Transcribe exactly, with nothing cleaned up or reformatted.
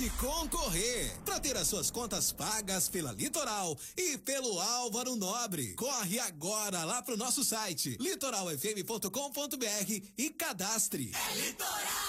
pode concorrer. Para ter as suas contas pagas pela Litoral e pelo Álvaro Nobre. Corre agora lá pro nosso site litoral f m ponto com ponto b r e cadastre. É Litoral!